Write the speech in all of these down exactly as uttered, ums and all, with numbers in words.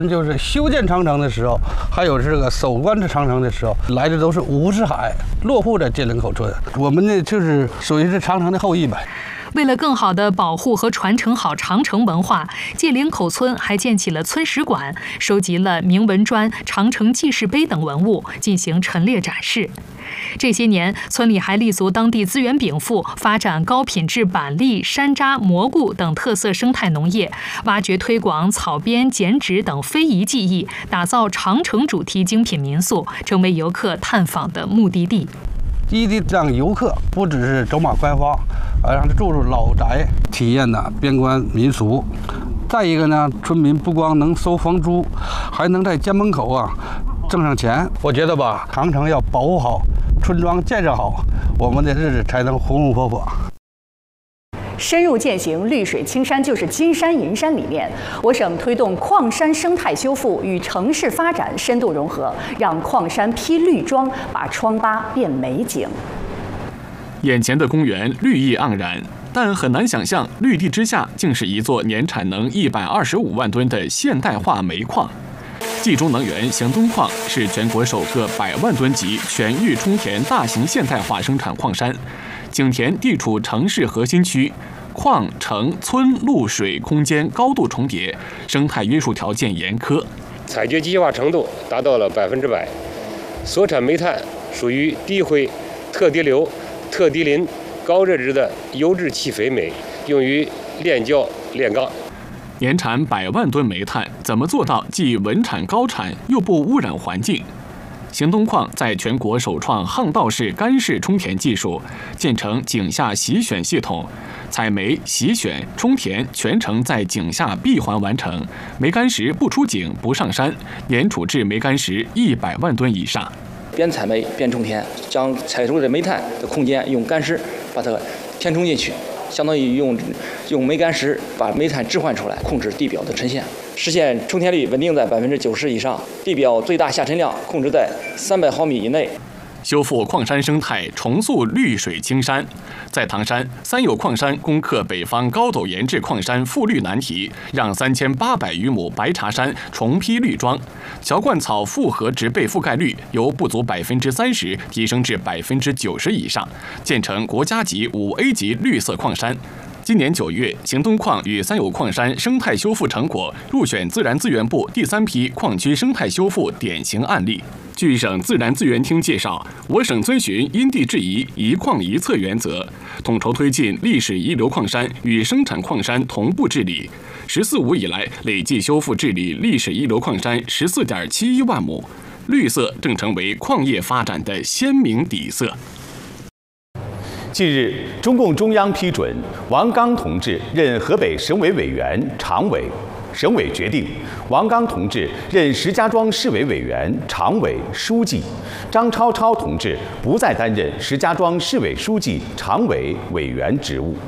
就是修建长城的时候，还有这个守关这长城的时候，来的都是五十海落户在界岭口村。我们呢，就是属于是长城的后裔呗。 为了更好地保护和传承好长城文化，界岭口村还建起了村史馆，收集了铭文砖、长城记事碑等文物，进行陈列展示。这些年，村里还立足当地资源禀赋，发展高品质板栗、山楂、蘑菇等特色生态农业，挖掘推广草编、剪纸等非遗技艺，打造长城主题精品民宿，成为游客探访的目的地。 一的让游客不只是走马观花，而让他住入老宅，体验呢边关民俗。再一个呢，村民不光能收房租，还能在家门口啊挣上钱。我觉得吧，长城要保护好，村庄建设好，我们的日子才能红红火火。 深入践行绿水青山就是金山银山理念，我省推动矿山生态修复与城市发展深度融合，让矿山披绿装，把疮疤变美景。 眼前的公园绿意盎然，但很难想象绿地之下竟是一座年产能一百二十五万吨的现代化煤矿。冀中能源行东矿是全国首个百万吨级全域充填大型现代化生产矿山。景田地处城市核心区，矿、城、村、陆、水空间高度重叠，生态约束条件严苛， 采掘机械化程度达到了百分之百，所产煤炭属于低灰、特低硫、特低磷、高热值的优质气肥煤，用于炼焦、炼钢。 年产百万吨煤炭，怎么做到既稳产高产又不污染环境？行东矿在全国首创巷道式干式充填技术，建成井下洗选系统，采煤、洗选、充填全程在井下闭环完成，煤矸石不出井不上山，年处置煤矸石一百万吨以上。 边采煤边充填，将采收的煤炭的空间用干石把它填充进去，相当于用用煤矸石把煤炭置换出来，控制地表的沉陷，实现充填率稳定在百分之九十以上，地表最大下沉量控制在三百毫米以内。 修复矿山生态，重塑绿水青山。在唐山，三有矿山攻克北方高陡岩质矿山复绿难题，让三千八百余亩白茶山重披绿装。乔灌草复合植被覆盖率由不足百分之三十提升至百分之九十以上，建成国家级五 A 级绿色矿山。今年九月，行东矿与三有矿山生态修复成果入选自然资源部第三批矿区生态修复典型案例。据省自然资源厅介绍，我省遵循因地制宜、一矿一策原则，统筹推进历史遗留矿山与生产矿山同步治理。“十四五”以来，累计修复治理历史遗留矿山十四点七一万亩，绿色正成为矿业发展的鲜明底色。 近日，中共中央批准王刚同志任河北省委委员、常委。省委决定，王刚同志任石家庄市委委员、常委、书记；张超超同志不再担任石家庄市委书记、常委、委员职务。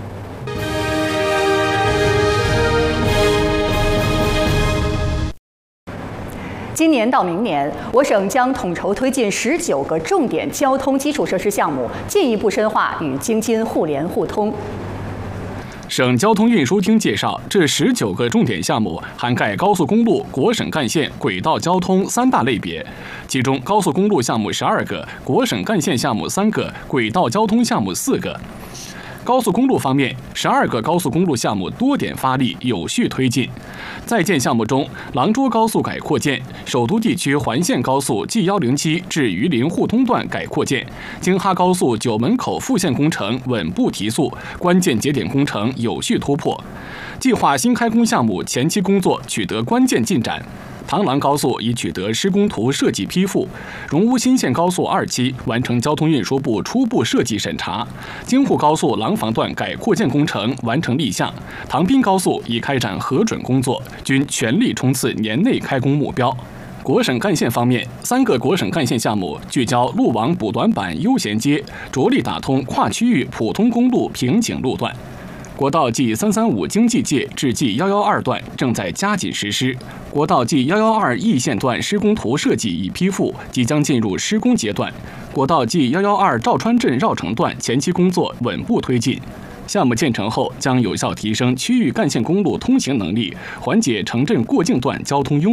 今年到明年，我省将统筹推进十九个重点交通基础设施项目，进一步深化与京津互联互通。 省交通运输厅介绍，这十九个重点项目涵盖高速公路、国省干线、轨道交通三大类别，其中高速公路项目十二个，国省干线项目三个，轨道交通项目四个。高速公路方面，十二个高速公路项目多点发力，有序推进。在建项目中，廊州高速改扩建、首都地区环线高速 G 一零七至榆林互通段改扩建、京哈高速九门口复线工程稳步提速，关键节点工程有序突破。计划新开工项目前期工作取得关键进展。唐廊高速已取得施工图设计批复，荣乌新线高速二期完成交通运输部初步设计审查，京沪高速廊坊段改扩建工程完成立项，唐滨高速已开展核准工作，均全力冲刺年内开工目标。国省干线方面，三个国省干线项目聚焦路网补短板优衔接，着力打通跨区域普通公路瓶颈路段。国道 G 三三五经济界至 G 一一二段正在加紧实施，国道 G 一一二易线段施工图设计已批复，即将进入施工阶段。国道 G 一一二赵川镇绕城段前期工作稳步推进。项目建成后，将有效提升区域干线公路通行能力，缓解城镇过境段交通拥